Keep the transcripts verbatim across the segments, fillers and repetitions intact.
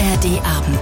R D-Abend.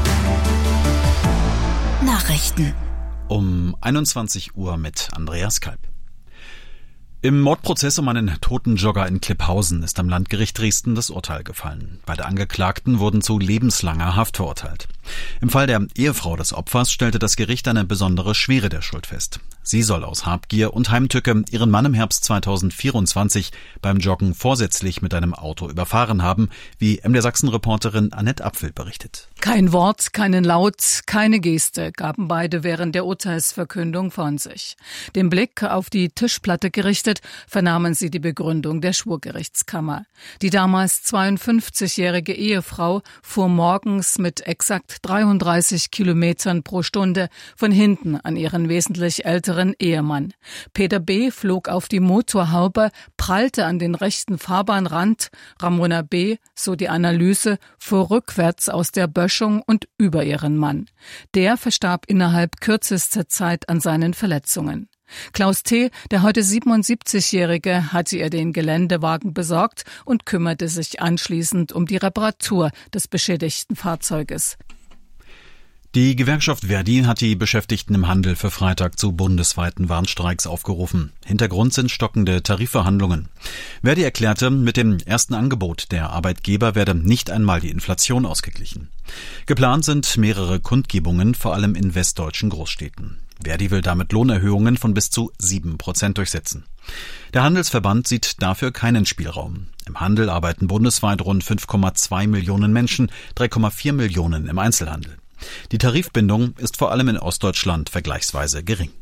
Nachrichten. Um einundzwanzig Uhr mit Andreas Kalb. Im Mordprozess um einen toten Jogger in Klipphausen ist am Landgericht Dresden das Urteil gefallen. Beide Angeklagten wurden zu lebenslanger Haft verurteilt. Im Fall der Ehefrau des Opfers stellte das Gericht eine besondere Schwere der Schuld fest. Sie soll aus Habgier und Heimtücke ihren Mann im Herbst zweitausendvierundzwanzig beim Joggen vorsätzlich mit einem Auto überfahren haben, wie M D Sachsen-Reporterin Annette Apfel berichtet. Kein Wort, keinen Laut, keine Geste gaben beide während der Urteilsverkündung von sich. Den Blick auf die Tischplatte gerichtet, vernahmen sie die Begründung der Schwurgerichtskammer. Die damals zweiundfünfzigjährige Ehefrau fuhr morgens mit exakt dreiunddreißig Kilometern pro Stunde von hinten an ihren wesentlich älteren Ehemann. Peter B. flog auf die Motorhaube, prallte an den rechten Fahrbahnrand. Ramona B., so die Analyse, fuhr rückwärts aus der Böschung und über ihren Mann. Der verstarb innerhalb kürzester Zeit an seinen Verletzungen. Klaus T., der heute siebenundsiebzigjährige, hatte ihr den Geländewagen besorgt und kümmerte sich anschließend um die Reparatur des beschädigten Fahrzeuges. Die Gewerkschaft Verdi hat die Beschäftigten im Handel für Freitag zu bundesweiten Warnstreiks aufgerufen. Hintergrund sind stockende Tarifverhandlungen. Verdi erklärte, mit dem ersten Angebot der Arbeitgeber werde nicht einmal die Inflation ausgeglichen. Geplant sind mehrere Kundgebungen, vor allem in westdeutschen Großstädten. Verdi will damit Lohnerhöhungen von bis zu sieben Prozent durchsetzen. Der Handelsverband sieht dafür keinen Spielraum. Im Handel arbeiten bundesweit rund fünf Komma zwei Millionen Menschen, drei Komma vier Millionen im Einzelhandel. Die Tarifbindung ist vor allem in Ostdeutschland vergleichsweise gering.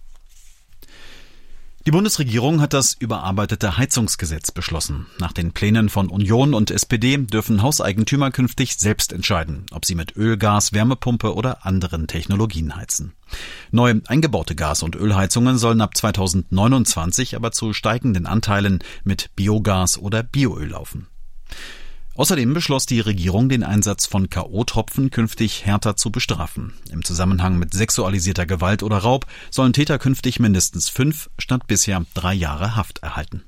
Die Bundesregierung hat das überarbeitete Heizungsgesetz beschlossen. Nach den Plänen von Union und S P D dürfen Hauseigentümer künftig selbst entscheiden, ob sie mit Öl, Gas, Wärmepumpe oder anderen Technologien heizen. Neu eingebaute Gas- und Ölheizungen sollen ab zweitausendneunundzwanzig aber zu steigenden Anteilen mit Biogas oder Bioöl laufen. Außerdem beschloss die Regierung, den Einsatz von K O-Tropfen künftig härter zu bestrafen. Im Zusammenhang mit sexualisierter Gewalt oder Raub sollen Täter künftig mindestens fünf statt bisher drei Jahre Haft erhalten.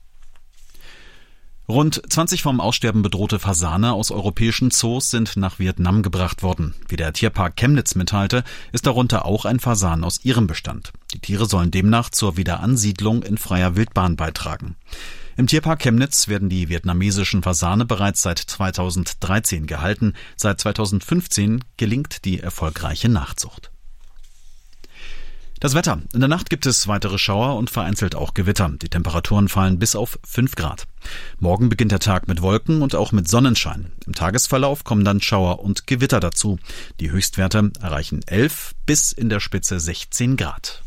Rund zwanzig vom Aussterben bedrohte Fasane aus europäischen Zoos sind nach Vietnam gebracht worden. Wie der Tierpark Chemnitz mitteilte, ist darunter auch ein Fasan aus ihrem Bestand. Die Tiere sollen demnach zur Wiederansiedlung in freier Wildbahn beitragen. Im Tierpark Chemnitz werden die vietnamesischen Fasane bereits seit zweitausenddreizehn gehalten. Seit zweitausendfünfzehn gelingt die erfolgreiche Nachzucht. Das Wetter. In der Nacht gibt es weitere Schauer und vereinzelt auch Gewitter. Die Temperaturen fallen bis auf fünf Grad. Morgen beginnt der Tag mit Wolken und auch mit Sonnenschein. Im Tagesverlauf kommen dann Schauer und Gewitter dazu. Die Höchstwerte erreichen elf bis in der Spitze sechzehn Grad.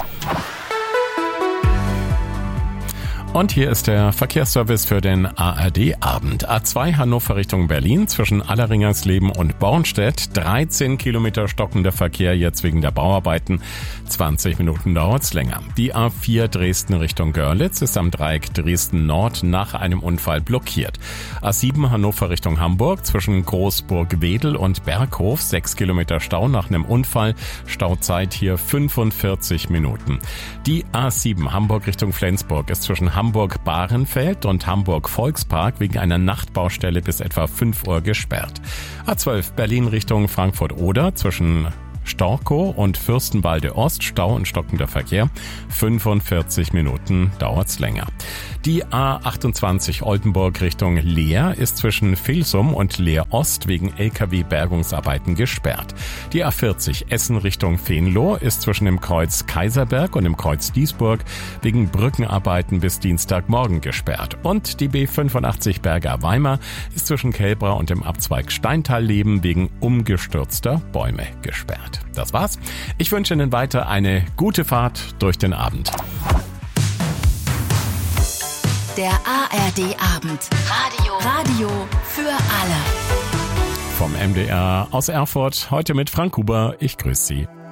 Und hier ist der Verkehrsservice für den A R D-Abend. A zwei Hannover Richtung Berlin zwischen Alleringersleben und Bornstedt. dreizehn Kilometer stockender Verkehr jetzt wegen der Bauarbeiten. zwanzig Minuten dauert's länger. Die A vier Dresden Richtung Görlitz ist am Dreieck Dresden Nord nach einem Unfall blockiert. A sieben Hannover Richtung Hamburg zwischen Großburg-Wedel und Berghof. sechs Kilometer Stau nach einem Unfall. Stauzeit hier fünfundvierzig Minuten. Die A sieben Hamburg Richtung Flensburg ist zwischen Hamburg Hamburg-Bahrenfeld und Hamburg-Volkspark wegen einer Nachtbaustelle bis etwa fünf Uhr gesperrt. A zwölf Berlin Richtung Frankfurt-Oder zwischen Storkow und Fürstenwalde Ost, Stau und stockender Verkehr. fünfundvierzig Minuten dauert's länger. Die A achtundzwanzig Oldenburg Richtung Leer ist zwischen Vilsum und Leer Ost wegen L K W-Bergungsarbeiten gesperrt. Die A vierzig Essen Richtung Venlo ist zwischen dem Kreuz Kaiserberg und dem Kreuz Diesburg wegen Brückenarbeiten bis Dienstagmorgen gesperrt. Und die B fünfundachtzig Berger Weimar ist zwischen Kelbra und dem Abzweig Steintalleben wegen umgestürzter Bäume gesperrt. Das war's. Ich wünsche Ihnen weiter eine gute Fahrt durch den Abend. Der A R D-Abend. Radio. Radio für alle. Vom M D R aus Erfurt, heute mit Frank Huber. Ich grüße Sie.